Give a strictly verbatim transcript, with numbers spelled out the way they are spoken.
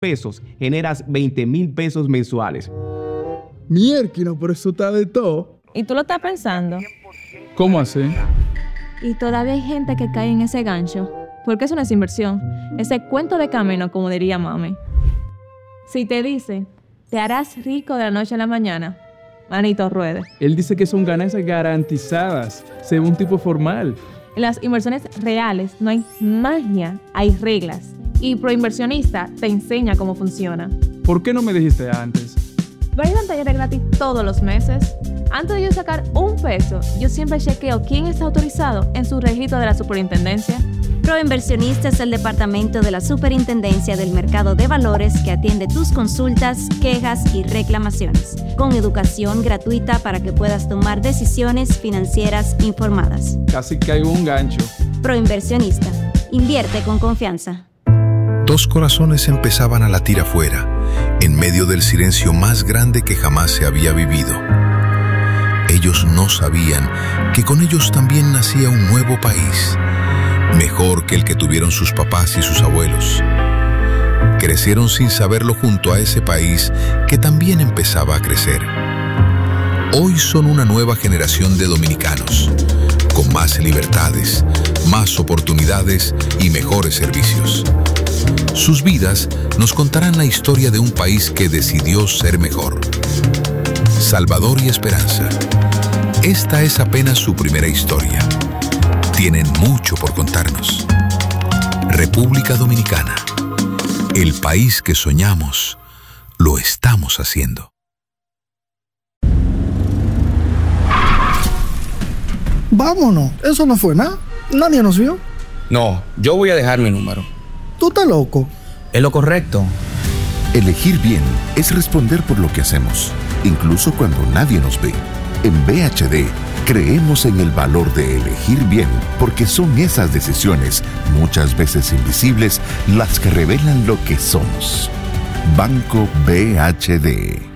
pesos, generas veinte mil pesos mensuales. Mierda, por eso está de todo. ¿Y tú lo estás pensando? ¿Cómo así? Y todavía hay gente que cae en ese gancho, porque eso no es inversión, ese cuento de camino, como diría mami. Si te dice, te harás rico de la noche a la mañana, manito ruede. Él dice que son ganancias garantizadas, según un tipo formal. En las inversiones reales no hay magia, hay reglas. Y Proinversionista te enseña cómo funciona. ¿Por qué no me dijiste antes? Brindan talleres gratis todos los meses. Antes de yo sacar un peso, yo siempre chequeo quién está autorizado en su registro de la superintendencia. Proinversionista es el departamento de la Superintendencia del Mercado de Valores que atiende tus consultas, quejas y reclamaciones, con educación gratuita para que puedas tomar decisiones financieras informadas. Casi caigo un gancho. Proinversionista. Invierte con confianza. Dos corazones empezaban a latir afuera, en medio del silencio más grande que jamás se había vivido. Ellos no sabían que con ellos también nacía un nuevo país, mejor que el que tuvieron sus papás y sus abuelos. Crecieron sin saberlo junto a ese país que también empezaba a crecer. Hoy son una nueva generación de dominicanos, con más libertades, más oportunidades y mejores servicios. Sus vidas nos contarán la historia de un país que decidió ser mejor. Salvador y Esperanza. Esta es apenas su primera historia. Tienen mucho por contarnos. República Dominicana. El país que soñamos, lo estamos haciendo. Vámonos, eso no fue nada. Nadie nos vio. No, yo voy a dejar mi número. Tú estás loco. Es lo correcto. Elegir bien es responder por lo que hacemos, incluso cuando nadie nos ve. En B H D, creemos en el valor de elegir bien, porque son esas decisiones, muchas veces invisibles, las que revelan lo que somos. Banco B H D.